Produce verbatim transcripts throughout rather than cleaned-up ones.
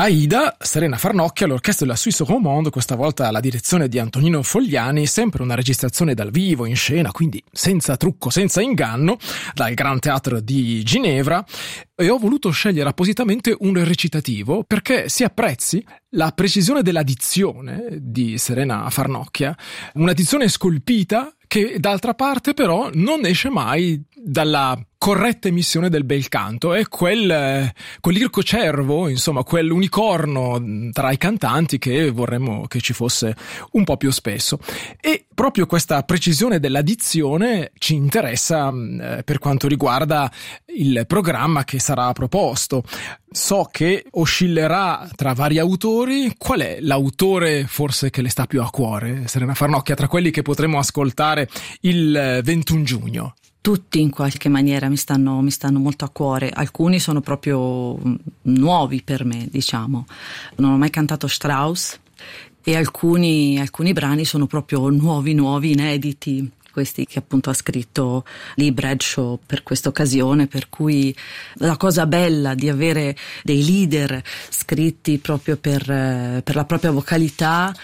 Aida, Serena Farnocchia, l'orchestra della Suisse Romande, questa volta alla direzione di Antonino Fogliani, sempre una registrazione dal vivo, in scena, quindi senza trucco, senza inganno, dal Grand Théâtre di Ginevra, e ho voluto scegliere appositamente un recitativo perché si apprezzi la precisione della dizione di Serena Farnocchia, una dizione scolpita che d'altra parte però non esce mai dalla corretta emissione del bel canto. È quel quell'ircocervo, insomma, quell'unicorno tra i cantanti che vorremmo che ci fosse un po' più spesso. E proprio questa precisione della dizione ci interessa eh, per quanto riguarda il programma che sarà proposto. So che oscillerà tra vari autori. Qual è l'autore forse che le sta più a cuore, Serena Farnocchia, tra quelli che potremo ascoltare il ventuno giugno? Tutti in qualche maniera mi stanno, mi stanno molto a cuore. Alcuni sono proprio nuovi per me, diciamo. Non ho mai cantato Strauss e alcuni, alcuni brani sono proprio nuovi, nuovi, inediti. Questi che appunto ha scritto Lee Bradshaw per questa occasione, per cui la cosa bella di avere dei leader scritti proprio per, per la propria vocalità,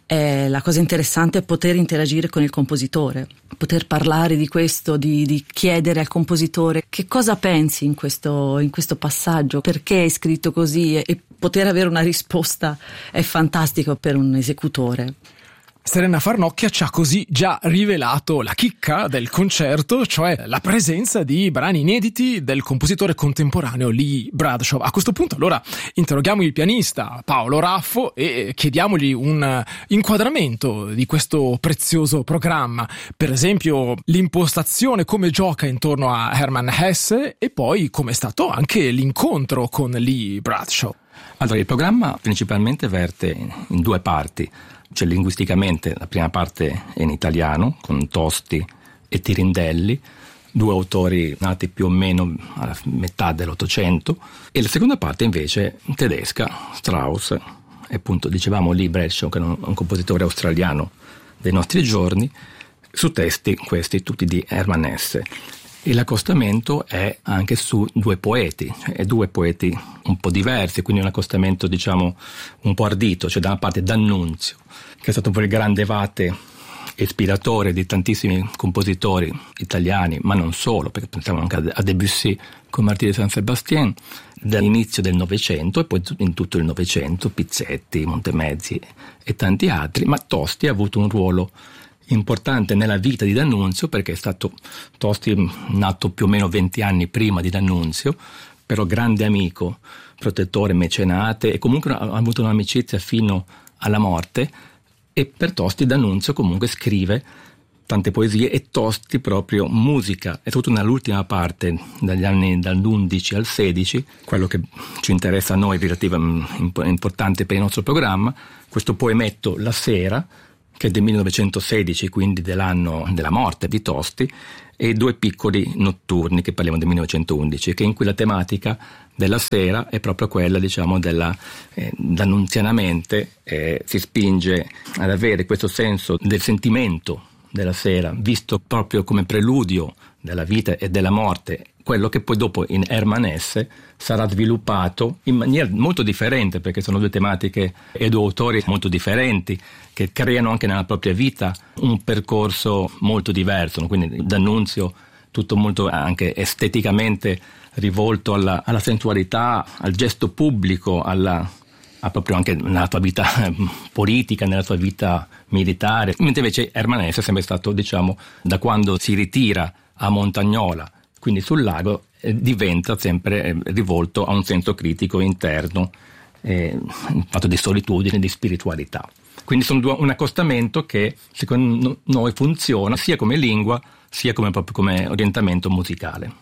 è la cosa interessante è poter interagire con il compositore, poter parlare di questo, di, di chiedere al compositore che cosa pensi in questo, in questo passaggio, perché hai scritto così, e, e poter avere una risposta è fantastico per un esecutore. Serena Farnocchia ci ha così già rivelato la chicca del concerto, cioè la presenza di brani inediti del compositore contemporaneo Lee Bradshaw. A questo punto allora interroghiamo il pianista Paolo Raffo e chiediamogli un inquadramento di questo prezioso programma, per esempio l'impostazione, come gioca intorno a Hermann Hesse e poi come è stato anche l'incontro con Lee Bradshaw. Allora, il programma principalmente verte in due parti. Cioè, linguisticamente la prima parte è in italiano con Tosti e Tirindelli, due autori nati più o meno alla metà dell'Ottocento, e la seconda parte invece tedesca, Strauss, e appunto dicevamo Lee Bradshaw, che è un, un compositore australiano dei nostri giorni, su testi questi tutti di Hermann Hesse. E l'accostamento è anche su due poeti, cioè due poeti un po' diversi, quindi un accostamento diciamo un po' ardito, cioè da una parte D'Annunzio, che è stato poi il grande vate ispiratore di tantissimi compositori italiani, ma non solo, perché pensiamo anche a Debussy con Martí de Saint-Sébastien, dall'inizio del Novecento e poi in tutto il Novecento, Pizzetti, Montemezzi e tanti altri, ma Tosti ha avuto un ruolo importante nella vita di D'Annunzio, perché è stato Tosti nato più o meno venti anni prima di D'Annunzio, però grande amico, protettore, mecenate, e comunque ha avuto un'amicizia fino alla morte. E per Tosti D'Annunzio comunque scrive tante poesie, e Tosti proprio musica, è tutta nell'ultima parte dagli anni dall'undici al sedici, quello che ci interessa a noi, relativamente importante per il nostro programma, questo poemetto La Sera, che è del millenovecentosedici, quindi dell'anno della morte di Tosti, e due piccoli notturni che parliamo del millenovecentoundici, che in cui la tematica della sera è proprio quella, diciamo, della eh, d'annunzianamente eh, si spinge ad avere questo senso del sentimento della sera, visto proprio come preludio della vita e della morte, quello che poi dopo in Hermann Hesse sarà sviluppato in maniera molto differente, perché sono due tematiche e due autori molto differenti che creano anche nella propria vita un percorso molto diverso. Quindi D'Annunzio tutto molto anche esteticamente rivolto alla, alla sensualità, al gesto pubblico, alla, a proprio anche nella tua vita politica, nella tua vita militare, mentre invece Hermann Hesse è sempre stato, diciamo, da quando si ritira a Montagnola, quindi sul lago, eh, diventa sempre eh, rivolto a un senso critico interno, eh, fatto di solitudine e di spiritualità. Quindi sono due, un accostamento che secondo noi funziona sia come lingua sia come proprio come orientamento musicale.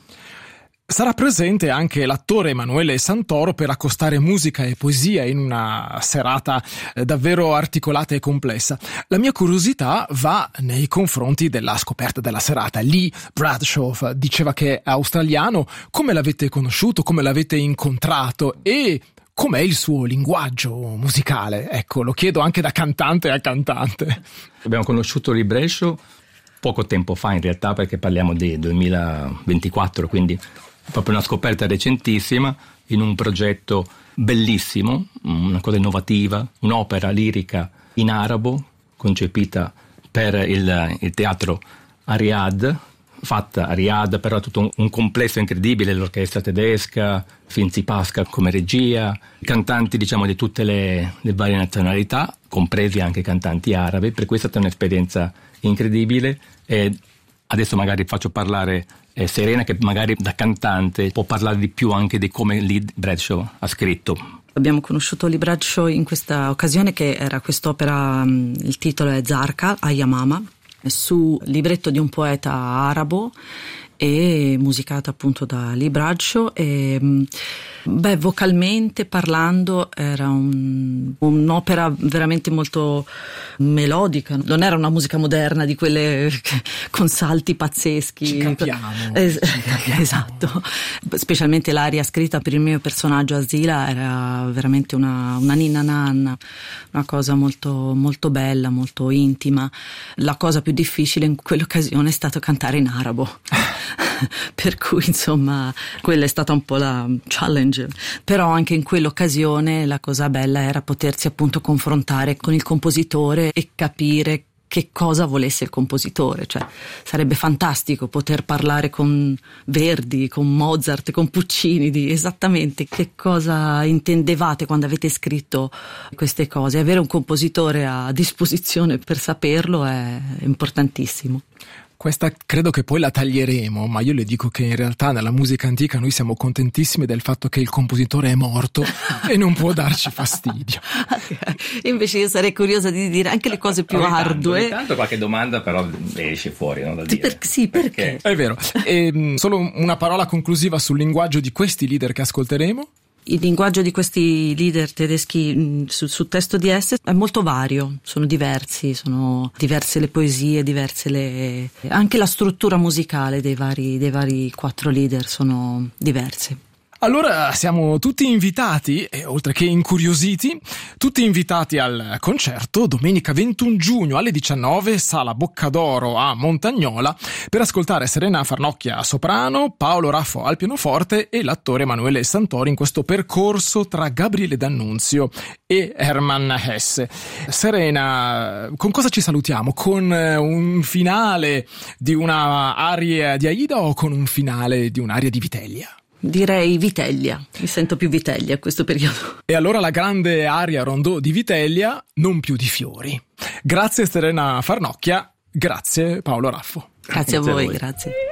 Sarà presente anche l'attore Emanuele Santoro per accostare musica e poesia in una serata davvero articolata e complessa. La mia curiosità va nei confronti della scoperta della serata. Lee Bradshaw diceva che è australiano. Come l'avete conosciuto? Come l'avete incontrato? E com'è il suo linguaggio musicale? Ecco, lo chiedo anche da cantante a cantante. Abbiamo conosciuto Lee Bradshaw poco tempo fa, in realtà, perché parliamo del duemilaventiquattro, quindi proprio una scoperta recentissima. in un progetto bellissimo, una cosa innovativa, un'opera lirica in arabo concepita per il, il teatro a Riyadh, fatta a Riyadh, però tutto un, un complesso incredibile, l'orchestra tedesca, Finzi Pasca come regia, cantanti diciamo di tutte le, le varie nazionalità, compresi anche cantanti arabi, per cui è stata un'esperienza incredibile. E adesso magari faccio parlare eh, Serena, che magari da cantante può parlare di più anche di come Lee Bradshaw ha scritto. Abbiamo conosciuto Lee Bradshaw in questa occasione, che era quest'opera, il titolo è Zarqa, Ayamama, su libretto di un poeta arabo e musicata appunto da Lee Bradshaw. E beh, vocalmente parlando era un, un'opera veramente molto melodica, non era una musica moderna di quelle con salti pazzeschi. Ci capiamo. Es- esatto, specialmente l'aria scritta per il mio personaggio Asila era veramente una, una ninna nanna, una cosa molto, molto bella, molto intima. La cosa più difficile in quell'occasione è stato cantare in arabo. Per cui insomma quella è stata un po' la challenge, però anche in quell'occasione la cosa bella era potersi appunto confrontare con il compositore e capire che cosa volesse il compositore. Cioè sarebbe fantastico poter parlare con Verdi, con Mozart, con Puccini di esattamente che cosa intendevate quando avete scritto queste cose. Avere un compositore a disposizione per saperlo è importantissimo. Questa credo che poi la taglieremo, ma io le dico che in realtà nella musica antica noi siamo contentissimi del fatto che il compositore è morto e non può darci fastidio. Invece io sarei curiosa di dire anche le cose più ogni tanto, ardue. Ogni tanto qualche domanda però esce fuori, no, da dire. Per, sì, perché? perché? È vero. E, solo una parola conclusiva sul linguaggio di questi leader che ascolteremo. Il linguaggio di questi leader tedeschi sul, sul testo di esse è molto vario, sono diversi, sono diverse le poesie, diverse le anche la struttura musicale dei vari, dei vari quattro leader sono diverse. Allora siamo tutti invitati, e oltre che incuriositi, tutti invitati al concerto domenica ventuno giugno alle diciannove, Sala Boccadoro a Montagnola, per ascoltare Serena Farnocchia soprano, Paolo Raffo al pianoforte e l'attore Emanuele Santori in questo percorso tra Gabriele D'Annunzio e Hermann Hesse. Serena, con cosa ci salutiamo? Con un finale di una aria di Aida o con un finale di un'aria di Vitellia? Direi Vitellia, mi sento più Vitellia a questo periodo. E allora la grande aria rondò di Vitellia, non più di fiori. Grazie Serena Farnocchia, grazie Paolo Raffo. Grazie, grazie a voi, a voi. Grazie.